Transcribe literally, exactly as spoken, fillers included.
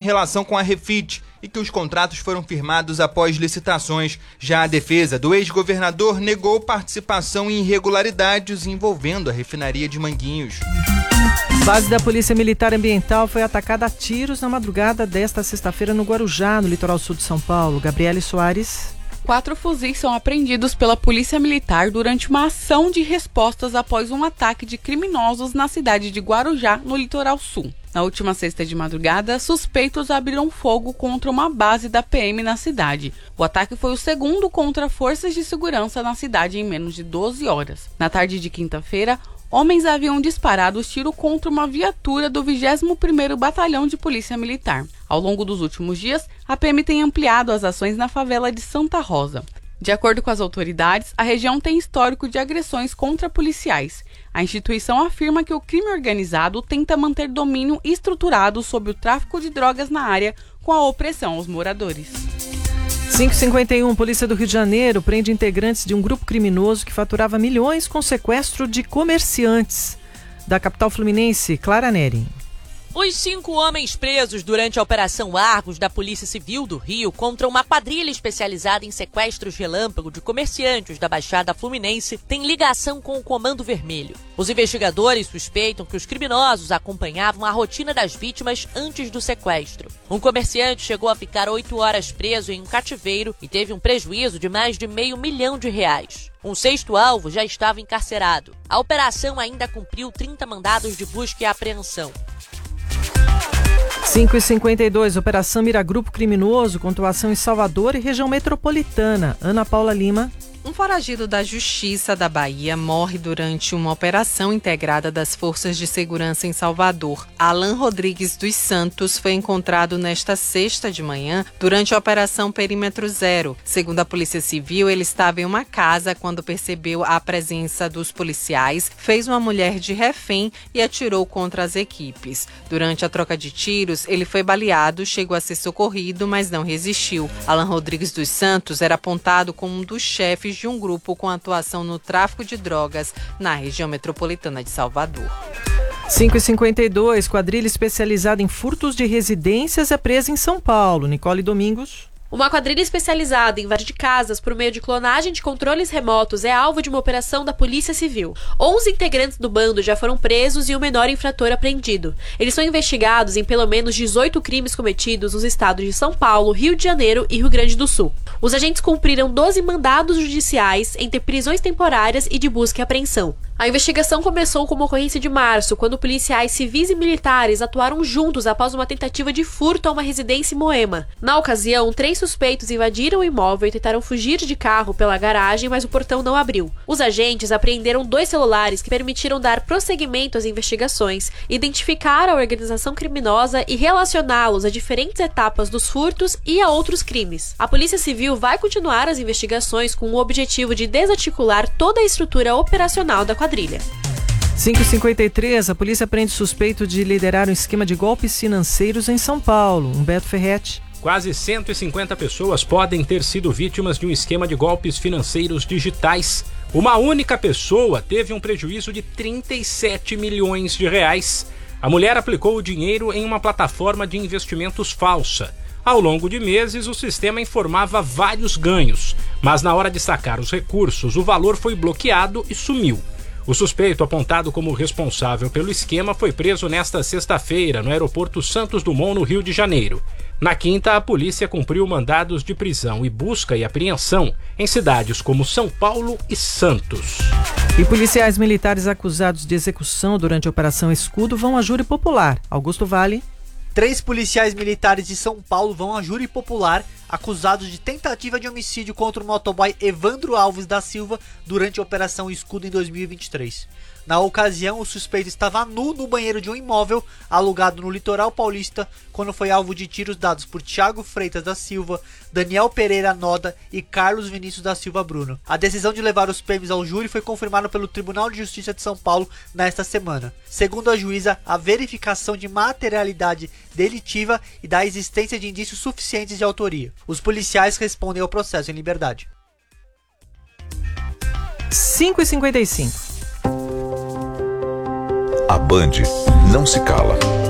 relação com a Refit e que os contratos foram firmados após licitações. Já a defesa do ex-governador negou participação em irregularidades envolvendo a refinaria de Manguinhos. Base da Polícia Militar Ambiental foi atacada a tiros na madrugada desta sexta-feira no Guarujá, no litoral sul de São Paulo. Gabriele Soares. Quatro fuzis são apreendidos pela Polícia Militar durante uma ação de respostas após um ataque de criminosos na cidade de Guarujá, no litoral sul. Na última sexta de madrugada, suspeitos abriram fogo contra uma base da P M na cidade. O ataque foi o segundo contra forças de segurança na cidade em menos de doze horas. Na tarde de quinta-feira, homens haviam disparado tiro contra uma viatura do vigésimo primeiro Batalhão de Polícia Militar. Ao longo dos últimos dias, a P M tem ampliado as ações na favela de Santa Rosa. De acordo com as autoridades, a região tem histórico de agressões contra policiais. A instituição afirma que o crime organizado tenta manter domínio estruturado sobre o tráfico de drogas na área com a opressão aos moradores. cinco e cinquenta e um, Polícia do Rio de Janeiro prende integrantes de um grupo criminoso que faturava milhões com sequestro de comerciantes. Da capital fluminense, Clara Neri. Os cinco homens presos durante a Operação Argos da Polícia Civil do Rio contra uma quadrilha especializada em sequestros relâmpago de comerciantes da Baixada Fluminense têm ligação com o Comando Vermelho. Os investigadores suspeitam que os criminosos acompanhavam a rotina das vítimas antes do sequestro. Um comerciante chegou a ficar oito horas preso em um cativeiro e teve um prejuízo de mais de meio milhão de reais. Um sexto alvo já estava encarcerado. A operação ainda cumpriu trinta mandados de busca e apreensão. cinco e cinquenta e dois, Operação Miragrupo Criminoso, com atuação em Salvador e região metropolitana. Ana Paula Lima. Um foragido da Justiça da Bahia morre durante uma operação integrada das Forças de Segurança em Salvador. Alan Rodrigues dos Santos foi encontrado nesta sexta de manhã durante a Operação Perímetro Zero. Segundo a Polícia Civil, ele estava em uma casa quando percebeu a presença dos policiais, fez uma mulher de refém e atirou contra as equipes. Durante a troca de tiros, ele foi baleado, chegou a ser socorrido, mas não resistiu. Alan Rodrigues dos Santos era apontado como um dos chefes de um grupo com atuação no tráfico de drogas na região metropolitana de Salvador. cinco e cinquenta e dois, quadrilha especializada em furtos de residências é presa em São Paulo. Nicole Domingos. Uma quadrilha especializada em invasão de casas por meio de clonagem de controles remotos é alvo de uma operação da Polícia Civil. onze integrantes do bando já foram presos e o menor infrator apreendido. Eles são investigados em pelo menos dezoito crimes cometidos nos estados de São Paulo, Rio de Janeiro e Rio Grande do Sul. Os agentes cumpriram doze mandados judiciais entre prisões temporárias e de busca e apreensão. A investigação começou com uma ocorrência de março, quando policiais civis e militares atuaram juntos após uma tentativa de furto a uma residência em Moema. Na ocasião, três suspeitos invadiram o imóvel e tentaram fugir de carro pela garagem, mas o portão não abriu. Os agentes apreenderam dois celulares que permitiram dar prosseguimento às investigações, identificar a organização criminosa e relacioná-los a diferentes etapas dos furtos e a outros crimes. A Polícia Civil vai continuar as investigações com o objetivo de desarticular toda a estrutura operacional da quadrilha. cinco e cinquenta e três, a polícia prende suspeito de liderar um esquema de golpes financeiros em São Paulo. Humberto Ferretti. Quase cento e cinquenta pessoas podem ter sido vítimas de um esquema de golpes financeiros digitais. Uma única pessoa teve um prejuízo de trinta e sete milhões de reais. A mulher aplicou o dinheiro em uma plataforma de investimentos falsa. Ao longo de meses, o sistema informava vários ganhos, mas na hora de sacar os recursos, o valor foi bloqueado e sumiu. O suspeito, apontado como responsável pelo esquema, foi preso nesta sexta-feira no aeroporto Santos Dumont, no Rio de Janeiro. Na quinta, a polícia cumpriu mandados de prisão e busca e apreensão em cidades como São Paulo e Santos. E policiais militares acusados de execução durante a Operação Escudo vão a júri popular. Augusto Vale. Três policiais militares de São Paulo vão a júri popular acusados de tentativa de homicídio contra o motoboy Evandro Alves da Silva durante a Operação Escudo em dois mil e vinte e três. Na ocasião, o suspeito estava nu no banheiro de um imóvel alugado no litoral paulista quando foi alvo de tiros dados por Thiago Freitas da Silva, Daniel Pereira Noda e Carlos Vinícius da Silva Bruno. A decisão de levar os P Ms ao júri foi confirmada pelo Tribunal de Justiça de São Paulo nesta semana. Segundo a juíza, a verificação de materialidade delitiva e da existência de indícios suficientes de autoria. Os policiais respondem ao processo em liberdade. cinco e cinquenta e cinco. A Band não se cala.